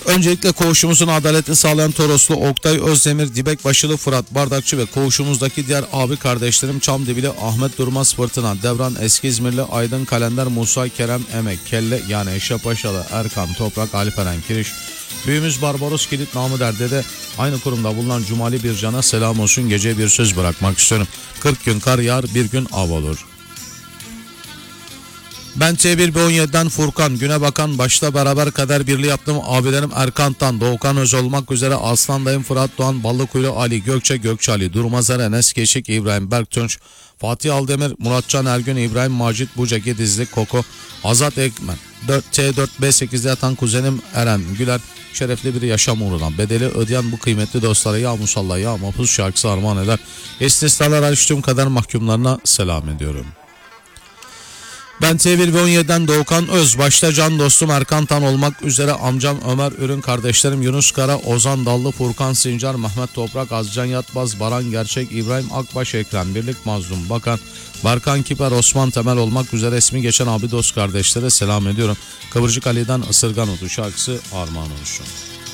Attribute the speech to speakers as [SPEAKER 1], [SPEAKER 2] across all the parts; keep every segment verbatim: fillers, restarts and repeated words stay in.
[SPEAKER 1] Öncelikle koğuşumuzun adaletini sağlayan Toroslu Oktay Özdemir, Dibekbaşılı Fırat Bardakçı ve koğuşumuzdaki diğer abi kardeşlerim Çamdibili Ahmet Durmaz Fırtına, Devran Eski İzmirli Aydın Kalender Musa Kerem Emek, Kelle yani Eşrefpaşalı Erkan Toprak Alperen Kiriş, büyüğümüz Barbaros Kilit namı derde de aynı kurumda bulunan Cumali Bircan'a selam olsun. Gece bir söz bırakmak istiyorum. kırk gün kar yağar, bir gün av olur. Ben T bir B on yedi'den Furkan, güne bakan, başta beraber kader birliği yaptığım abilerim Erkan'tan Doğukan Öz olmak üzere Aslan Dayım Fırat Doğan, Ballıkuyulu Ali, Gökçe Gökçe Ali, Durmazer Enes Keşik, İbrahim Berktunç, Fatih Aldemir, Muratcan Ergün, İbrahim Macit Buca Gedizli Koko, Azat Ekmen, T dört B sekiz'de yatan kuzenim Eren Güler, şerefli bir yaşam uğruna bedeli ödeyen bu kıymetli dostlara ya musalla ya mapus şarkısı armağan eder. İstisnalar hariç tüm kader mahkumlarına selam ediyorum. Ben T bir ve on yedi'den Doğukan Öz, başta can dostum Erkan Tan olmak üzere amcam Ömer Ürün, kardeşlerim Yunus Kara, Ozan Dallı, Furkan Sincar, Mehmet Toprak, Azcan Yatbaz, Baran Gerçek, İbrahim Akbaş, Ekrem Birlik, Mazlum Bakan, Barkan Kiper, Osman Temel olmak üzere ismi geçen abi dost kardeşlere selam ediyorum. Kıvırcık Ali'den Isırgan Otu şarkısı armağan olsun.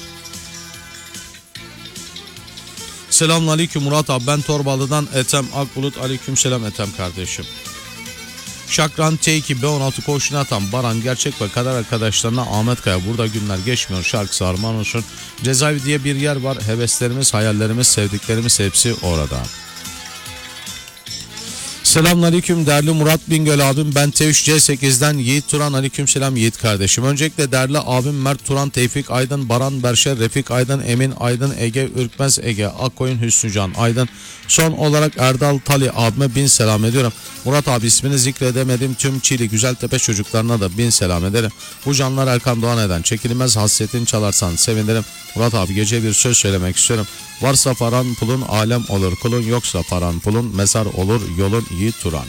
[SPEAKER 1] Selamünaleyküm Murat abi, ben Torbalı'dan Ethem Akbulut, aleykümselam Ethem kardeşim. Şakran T iki B on altı koşuna atan Baran Gerçek ve kader arkadaşlarına Ahmet Kaya, burada günler geçmiyor şarkısı armağan olsun. Cezaevi diye bir yer var, heveslerimiz, hayallerimiz, sevdiklerimiz hepsi orada. Selamünaleyküm değerli Murat Bingöl abim, ben T üç C sekiz'den Yiğit Turan, aleykümselam Yiğit kardeşim. Öncelikle değerli abim Mert Turan, Tevfik Aydın, Baran Berşer, Refik Aydın, Emin Aydın, Ege Ürkmez Ege, Akkoyun Hüsnücan Aydın. Son olarak Erdal Tali abime bin selam ediyorum. Murat abi ismini zikredemedim tüm Çiğli Güzeltepe çocuklarına da bin selam ederim. Bu canlar Erkan Doğan eden çekilmez hasretin çalarsan sevinirim. Murat abi gece bir söz söylemek istiyorum. Varsa paran pulun alem olur kulun, yoksa paran pulun mezar olur yolun Yiğit Turan.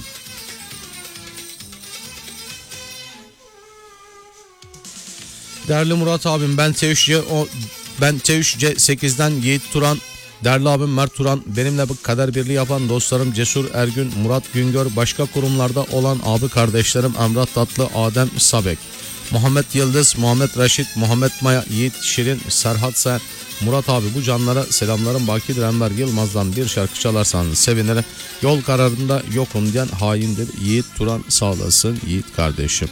[SPEAKER 1] Değerli Murat abim, ben T üç C o ben T üç C sekiz'den Yiğit Turan. Değerli abim Mert Turan, benimle bu kader birliği yapan dostlarım Cesur Ergün, Murat Güngör, başka kurumlarda olan abi kardeşlerim Emrah Tatlı, Adem Sabek, Muhammed Yıldız, Muhammed Raşit, Muhammed Maya, Yiğit Şirin, Serhat Sen. Murat abi bu canlara selamlarım, Bakidir Enver Yılmaz'dan bir şarkı çalarsanız sevinirim. Yol kararında yokum diyen haindir Yiğit Turan, sağ olasın Yiğit kardeşim.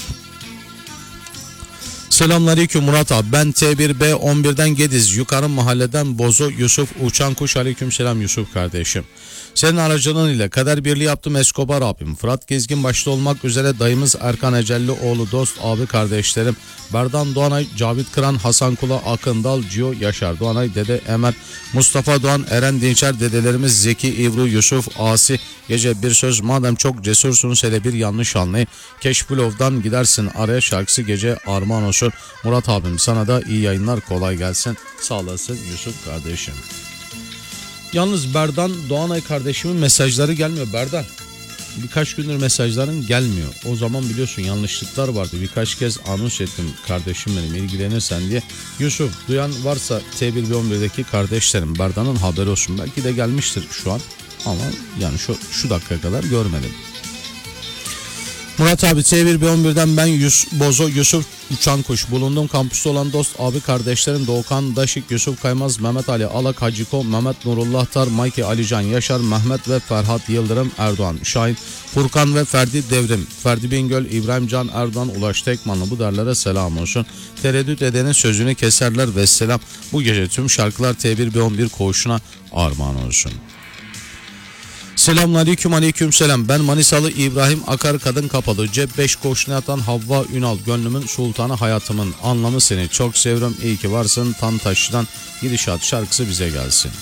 [SPEAKER 1] Selamünaleyküm Murat abi, ben T bir B on bir'den Gediz, yukarı mahalleden Bozo Yusuf Uçankuş, aleykümselam Yusuf kardeşim. Senin aracılığın ile kader birliği yaptım Escobar abim, Fırat Gezgin başta olmak üzere dayımız Erkan Ecelli oğlu dost abi kardeşlerim Berdan Doğanay, Cavit Kıran, Hasan Kula, Akın Dal, Cio Yaşar Doğanay, Dede Emer, Mustafa Doğan, Eren Dinçer, dedelerimiz Zeki, İvru, Yusuf, Asi. Gece bir söz, madem çok cesursunuz hele bir yanlış anlayın. Keşbulov'dan gidersin araya şarkısı gece armağan olsun. Murat abim sana da iyi yayınlar, kolay gelsin, sağ olasın Yusuf kardeşim. Yalnız Berdan Doğanay kardeşimin mesajları gelmiyor Berdan. Birkaç gündür mesajların gelmiyor. O zaman biliyorsun yanlışlıklar vardı. Birkaç kez anons ettim kardeşim benim ilgilenirsen diye. Yusuf, duyan varsa T bir ve on bir'deki kardeşlerim Berdan'ın haberi olsun. Belki de gelmiştir şu an ama yani şu, şu dakika kadar görmedim. Murat abi T bir ve on bir'den ben Yus, Bozo Yusuf Uçankuş. Bulunduğum kampüste olan dost abi kardeşlerim Doğukan Daşik, Yusuf Kaymaz, Mehmet Ali Alak, Haciko, Mehmet Nurullah Tar, Mayki Alican Yaşar, Mehmet ve Ferhat Yıldırım Erdoğan Şahin, Furkan ve Ferdi Devrim, Ferdi Bingöl, İbrahim Can Erdoğan, Ulaş Tekmanlı, bu derlere selam olsun. Tereddüt edenin sözünü keserler ve selam. Bu gece tüm şarkılar T bir ve on bir koğuşuna armağan olsun. Selamünaleyküm, aleykümselam. Ben Manisalı İbrahim Akar, kadın kapalı, cep beş koşuna yatan Havva Ünal, gönlümün sultanı, hayatımın anlamı, seni çok seviyorum, iyi ki varsın. Tantaş'tan Gidişat şarkısı bize gelsin.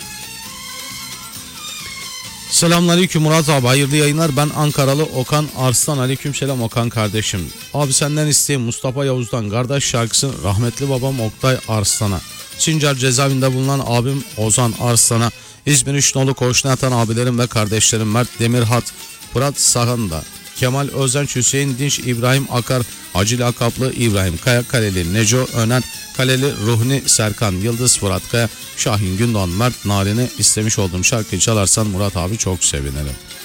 [SPEAKER 1] Selamünaleyküm Murat abi, hayırlı yayınlar. Ben Ankaralı Okan Arslan, aleykümselam Okan kardeşim. Abi senden isteğim Mustafa Yavuz'dan Kardeş şarkısını rahmetli babam Oktay Arslan'a, Sincar cezaevinde bulunan abim Ozan Arslan'a, İzmir üç nolu koğuşuna yatan abilerim ve kardeşlerim Mert Demirhat, Fırat Sahanda, Kemal Özenç, Hüseyin Dinç, İbrahim Akar, Hacı Lakaplı İbrahim Kaya, Kaleli Neco Önen, Kaleli Ruhni Serkan, Yıldız Fırat Kaya, Şahin Gündoğan, Mert Narin'i istemiş olduğum şarkıyı çalarsan Murat abi çok sevinirim.